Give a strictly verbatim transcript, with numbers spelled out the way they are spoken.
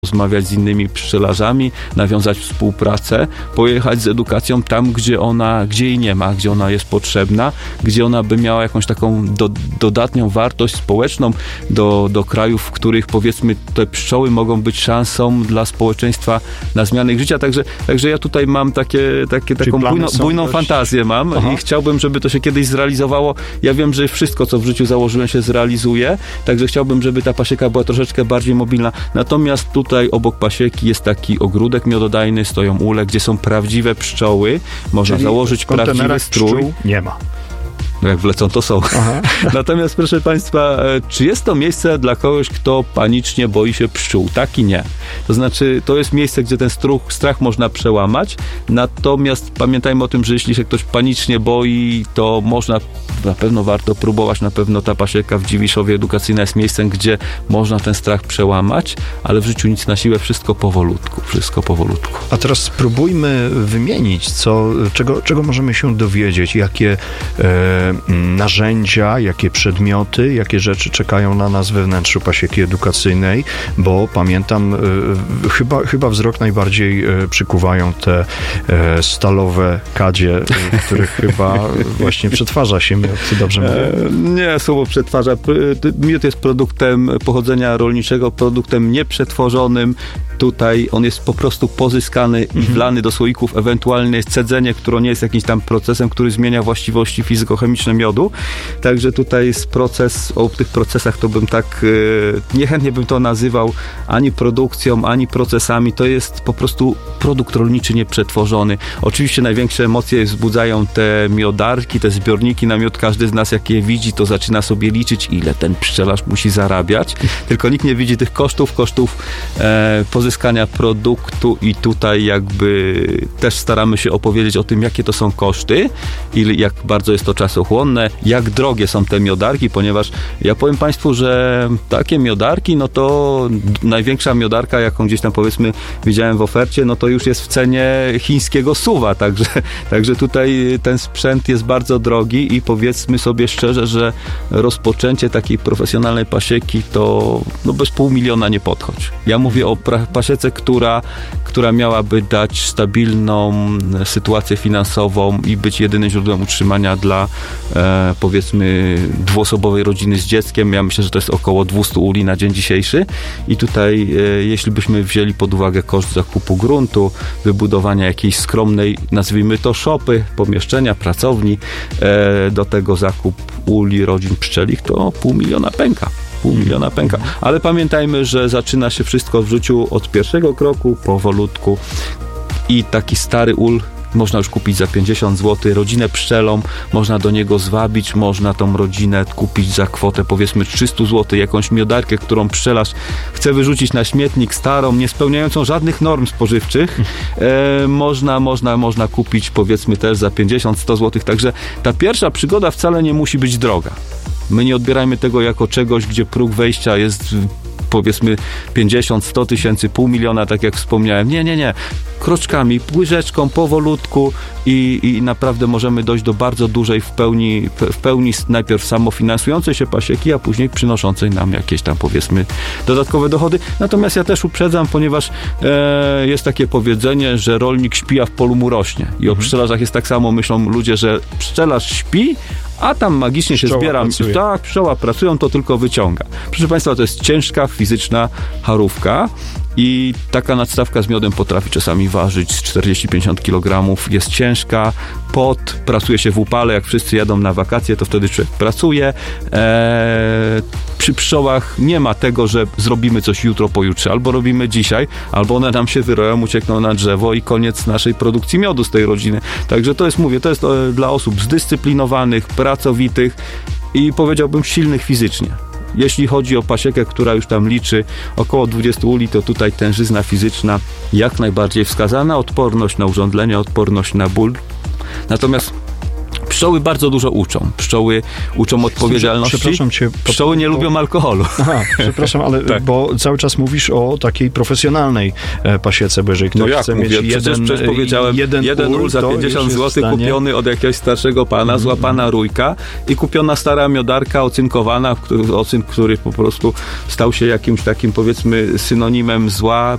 rozmawiać z innymi pszczelarzami, nawiązać współpracę, pojechać z edukacją tam, gdzie ona, gdzie jej nie ma, gdzie ona jest potrzebna, gdzie ona by miała jakąś taką do, dodatnią wartość społeczną do, do krajów, w których powiedzmy te pszczoły mogą być szansą dla społeczeństwa na zmianę ich życia. Także, także ja tutaj mam takie, takie taką bujno, bujną dość... fantazję mam. Aha. I chciałbym, żeby to się kiedyś zrealizowało. Ja wiem, że wszystko, co w życiu założyłem, się zrealizuje, także chciałbym, żeby ta pasieka była troszeczkę bardziej mobilna. Natomiast tutaj obok pasieki jest taki ogródek miododajny, stoją ule, gdzie są prawdziwe pszczoły. Można Czyli założyć prawdziwy strój. Nie ma. No jak wlecą, to są. Aha. Natomiast proszę Państwa, czy jest to miejsce dla kogoś, kto panicznie boi się pszczół? Tak i nie. To znaczy, to jest miejsce, gdzie ten struch, strach można przełamać, natomiast pamiętajmy o tym, że jeśli się ktoś panicznie boi, to można, na pewno warto próbować, na pewno ta pasieka w Dziwiszowie edukacyjna jest miejscem, gdzie można ten strach przełamać, ale w życiu nic na siłę, wszystko powolutku, wszystko powolutku. A teraz spróbujmy wymienić, co, czego, czego możemy się dowiedzieć, jakie e, narzędzia, jakie przedmioty, jakie rzeczy czekają na nas we wnętrzu pasieki edukacyjnej, bo pamiętam, e, chyba, chyba wzrok najbardziej e, przykuwają te e, stalowe kadzie, e, których chyba właśnie przetwarza się miód, dobrze mówię? E, nie, słowo przetwarza. Miód jest produktem pochodzenia rolniczego, produktem nieprzetworzonym. Tutaj on jest po prostu pozyskany i wlany do słoików, ewentualnie jest cedzenie, które nie jest jakimś tam procesem, który zmienia właściwości fizykochemiczne miodu. Także tutaj jest proces, o tych procesach to bym tak, e, niechętnie bym to nazywał ani produkcją, ani procesami. To jest po prostu produkt rolniczy nieprzetworzony. Oczywiście największe emocje wzbudzają te miodarki, te zbiorniki na miód. Każdy z nas, jak je widzi, to zaczyna sobie liczyć, ile ten pszczelarz musi zarabiać. Tylko nikt nie widzi tych kosztów, kosztów e, pozyskania produktu i tutaj jakby też staramy się opowiedzieć o tym, jakie to są koszty, ile, jak bardzo jest to czasochłonne, jak drogie są te miodarki, ponieważ ja powiem Państwu, że takie miodarki, no to największa miodarka, jaką gdzieś tam powiedzmy widziałem w ofercie, no to już jest w cenie chińskiego suwa, także, także tutaj ten sprzęt jest bardzo drogi i powiedzmy sobie szczerze, że rozpoczęcie takiej profesjonalnej pasieki to no bez pół miliona nie podchodzi. Ja mówię o pra- pasiece, która, która miałaby dać stabilną sytuację finansową i być jedynym źródłem utrzymania dla e, powiedzmy dwuosobowej rodziny z dzieckiem. Ja myślę, że to jest około dwieście uli na dzień dzisiejszy i tutaj e, jeśli byśmy wzięli pod uwagę koszt zakupu gruntu, wybudowania jakiejś skromnej, nazwijmy to szopy, pomieszczenia, pracowni, e, do tego zakup uli, rodzin pszczelich, to pół miliona pęka. Pół miliona pęka. Ale pamiętajmy, że zaczyna się wszystko w życiu od pierwszego kroku, powolutku i taki stary ul można już kupić za pięćdziesiąt złotych, rodzinę pszczelą, można do niego zwabić, można tą rodzinę kupić za kwotę powiedzmy trzysta złotych, jakąś miodarkę, którą pszczelarz chce wyrzucić na śmietnik, starą, nie spełniającą żadnych norm spożywczych, e, można, można, można kupić powiedzmy też za pięćdziesiąt sto złotych, także ta pierwsza przygoda wcale nie musi być droga. My nie odbierajmy tego jako czegoś, gdzie próg wejścia jest powiedzmy pięćdziesiąt sto tysięcy, pół miliona, tak jak wspomniałem. Nie, nie, nie. Kroczkami, łyżeczką, powolutku i, i naprawdę możemy dojść do bardzo dużej w pełni, w pełni najpierw samofinansującej się pasieki, a później przynoszącej nam jakieś tam powiedzmy dodatkowe dochody. Natomiast ja też uprzedzam, ponieważ e, jest takie powiedzenie, że rolnik śpi, a w polu mu rośnie. I o pszczelarzach jest tak samo, myślą ludzie, że pszczelarz śpi, a tam magicznie się pszczoła zbiera. Pracuje. Tak, pszczoła pracują, to tylko wyciąga. Proszę Państwa, to jest ciężka, fizyczna charówka i taka nadstawka z miodem potrafi czasami ważyć czterdzieści do pięćdziesięciu kilogramów. Jest ciężka, pot, pracuje się w upale, jak wszyscy jadą na wakacje, to wtedy człowiek pracuje. Eee, przy pszczołach nie ma tego, że zrobimy coś jutro, pojutrze, albo robimy dzisiaj, albo one nam się wyroją, uciekną na drzewo i koniec naszej produkcji miodu z tej rodziny. Także to jest, mówię, to jest dla osób zdyscyplinowanych, pracowitych i powiedziałbym silnych fizycznie. Jeśli chodzi o pasiekę, która już tam liczy około dwadzieścia uli, to tutaj tężyzna fizyczna jak najbardziej wskazana, odporność na urządlenia, odporność na ból. Natomiast pszczoły bardzo dużo uczą. Pszczoły uczą odpowiedzialności. Przepraszam cię. Pszczoły nie bo... lubią alkoholu. Aha, przepraszam, ale tak. Bo cały czas mówisz o takiej profesjonalnej pasiece, bo jeżeli ktoś no jak chce mówię, mieć przecież, jeden, przecież powiedziałem, jeden, jeden ul za pięćdziesiąt złotych kupiony od jakiegoś starszego pana, mm. złapana rójka i kupiona stara miodarka ocynkowana, który, ocynk, który po prostu stał się jakimś takim powiedzmy synonimem zła,